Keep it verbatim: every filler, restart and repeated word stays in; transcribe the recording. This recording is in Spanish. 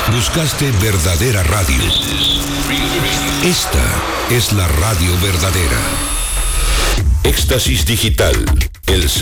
Buscaste verdadera radio. Esta es la radio verdadera. Éxtasis Digital. El